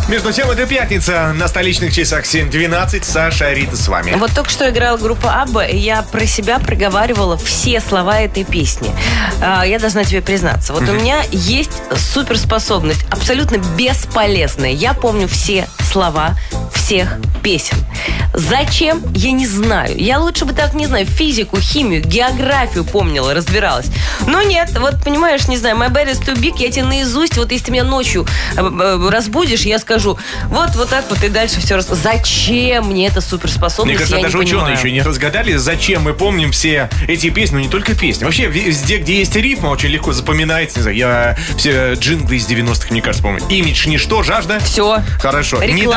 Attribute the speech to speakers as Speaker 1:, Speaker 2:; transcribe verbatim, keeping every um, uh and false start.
Speaker 1: Между тем, это пятница. На столичных часах семь двенадцать. Саша, Рита с вами.
Speaker 2: Вот только что играла группа Абба, и я про себя проговаривала все слова этой песни. А, я должна тебе признаться. Вот mm-hmm. у меня есть суперспособность, абсолютно бесполезная. Я помню все слова всех песен. Зачем? Я не знаю. Я лучше бы так, не знаю, физику, химию, географию помнила, разбиралась. Но нет, вот понимаешь, не знаю, my bed is too big, я тебе наизусть, вот если ты меня ночью разбудишь, я скажу, вот, вот так вот и дальше все раз. Зачем мне эта суперспособность?
Speaker 1: Мне кажется,
Speaker 2: я
Speaker 1: даже
Speaker 2: не
Speaker 1: ученые
Speaker 2: понимаю.
Speaker 1: еще не разгадали, зачем мы помним все эти песни, но не только песни. Вообще, везде, где есть рифма, очень легко запоминается. Не знаю, я все джинглы из девяностых, мне кажется, помню. Имидж, ничто, жажда.
Speaker 2: Все.
Speaker 1: Хорошо.
Speaker 2: Реклама.
Speaker 1: Не